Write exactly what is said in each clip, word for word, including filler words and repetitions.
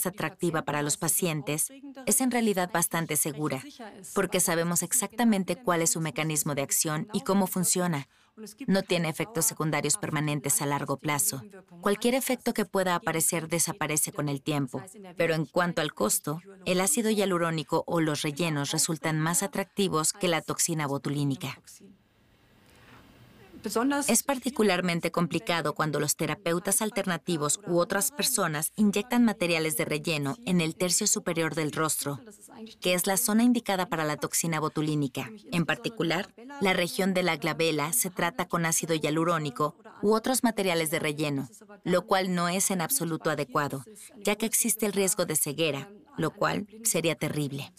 atractiva para los pacientes, es en realidad bastante segura, porque sabemos exactamente cuál es su mecanismo de acción y cómo funciona. No tiene efectos secundarios permanentes a largo plazo. Cualquier efecto que pueda aparecer desaparece con el tiempo, pero en cuanto al costo, el ácido hialurónico o los rellenos resultan más atractivos que la toxina botulínica. Es particularmente complicado cuando los terapeutas alternativos u otras personas inyectan materiales de relleno en el tercio superior del rostro, que es la zona indicada para la toxina botulínica. En particular, la región de la glabela se trata con ácido hialurónico u otros materiales de relleno, lo cual no es en absoluto adecuado, ya que existe el riesgo de ceguera, lo cual sería terrible.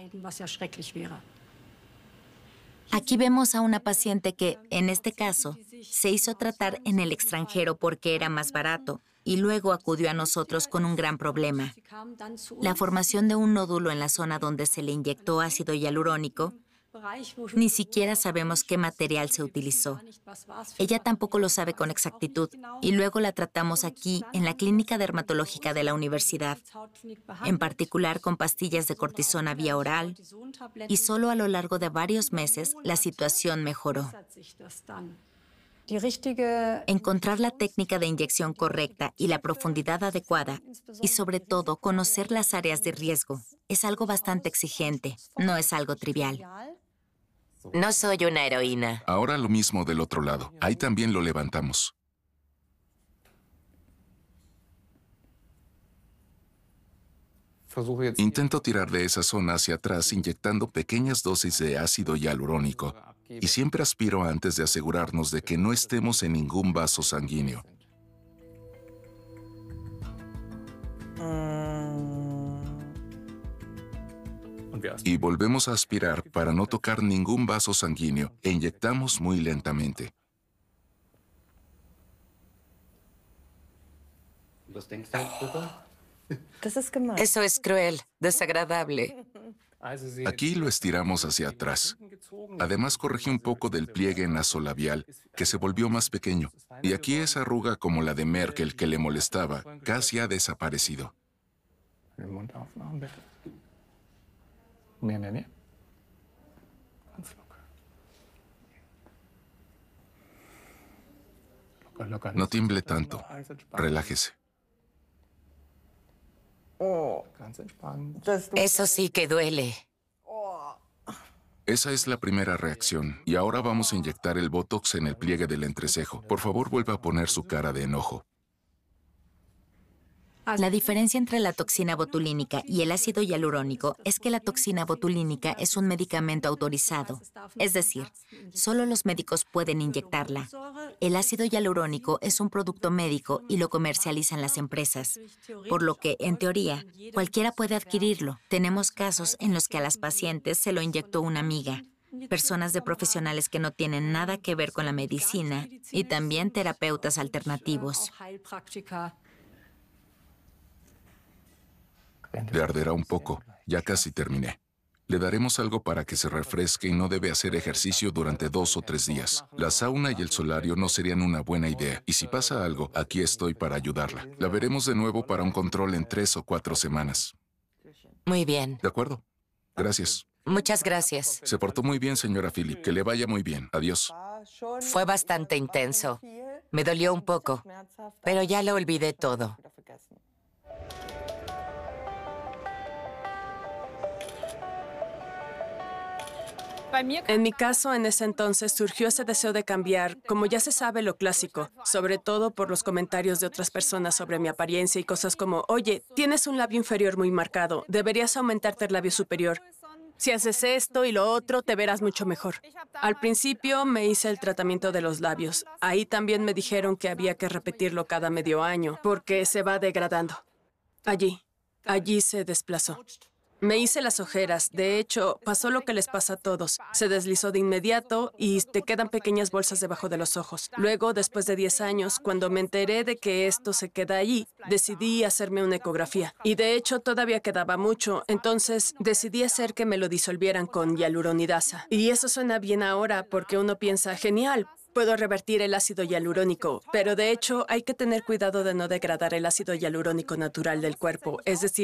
Aquí vemos a una paciente que, en este caso, se hizo tratar en el extranjero porque era más barato y luego acudió a nosotros con un gran problema. La formación de un nódulo en la zona donde se le inyectó ácido hialurónico, ni siquiera sabemos qué material se utilizó. Ella tampoco lo sabe con exactitud y luego la tratamos aquí en la clínica dermatológica de la universidad, en particular con pastillas de cortisona vía oral, y solo a lo largo de varios meses la situación mejoró. Encontrar la técnica de inyección correcta y la profundidad adecuada, y sobre todo conocer las áreas de riesgo, es algo bastante exigente, no es algo trivial. No soy una heroína. Ahora lo mismo del otro lado. Ahí también lo levantamos. Intento tirar de esa zona hacia atrás inyectando pequeñas dosis de ácido hialurónico y siempre aspiro antes de asegurarnos de que no estemos en ningún vaso sanguíneo. Y volvemos a aspirar para no tocar ningún vaso sanguíneo e inyectamos muy lentamente. Eso es cruel, desagradable. Aquí lo estiramos hacia atrás. Además, corregí un poco del pliegue nasolabial, que se volvió más pequeño. Y aquí esa arruga como la de Merkel que le molestaba, casi ha desaparecido. No tiemble tanto. Relájese. Eso sí que duele. Esa es la primera reacción. Y ahora vamos a inyectar el Botox en el pliegue del entrecejo. Por favor, vuelva a poner su cara de enojo. La diferencia entre la toxina botulínica y el ácido hialurónico es que la toxina botulínica es un medicamento autorizado, es decir, solo los médicos pueden inyectarla. El ácido hialurónico es un producto médico y lo comercializan las empresas, por lo que, en teoría, cualquiera puede adquirirlo. Tenemos casos en los que a las pacientes se lo inyectó una amiga, personas de profesionales que no tienen nada que ver con la medicina y también terapeutas alternativos. Le arderá un poco. Ya casi terminé. Le daremos algo para que se refresque y no debe hacer ejercicio durante dos o tres días. La sauna y el solario no serían una buena idea. Y si pasa algo, aquí estoy para ayudarla. La veremos de nuevo para un control en tres o cuatro semanas. Muy bien. ¿De acuerdo? Gracias. Muchas gracias. Se portó muy bien, señora Philip. Que le vaya muy bien. Adiós. Fue bastante intenso. Me dolió un poco, pero ya lo olvidé todo. En mi caso, en ese entonces surgió ese deseo de cambiar, como ya se sabe lo clásico, sobre todo por los comentarios de otras personas sobre mi apariencia y cosas como, oye, tienes un labio inferior muy marcado, deberías aumentarte el labio superior. Si haces esto y lo otro, te verás mucho mejor. Al principio me hice el tratamiento de los labios. Ahí también me dijeron que había que repetirlo cada medio año, porque se va degradando. Allí, allí se desplazó. Me hice las ojeras. De hecho, pasó lo que les pasa a todos. Se deslizó de inmediato y te quedan pequeñas bolsas debajo de los ojos. Luego, después de diez años, cuando me enteré de que esto se queda allí, decidí hacerme una ecografía. Y de hecho, todavía quedaba mucho. Entonces, decidí hacer que me lo disolvieran con hialuronidasa. Y eso suena bien ahora porque uno piensa, genial, puedo revertir el ácido hialurónico. Pero de hecho, hay que tener cuidado de no degradar el ácido hialurónico natural del cuerpo. Es decir,